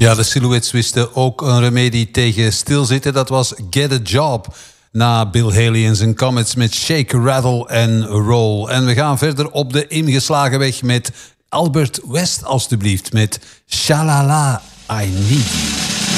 Ja, de Silhouettes wisten ook een remedie tegen stilzitten. Dat was Get a Job. Na Bill Haley en zijn Comets met Shake, Rattle en Roll. En we gaan verder op de ingeslagen weg met Albert West, alstublieft. Met Shalala, I Need You.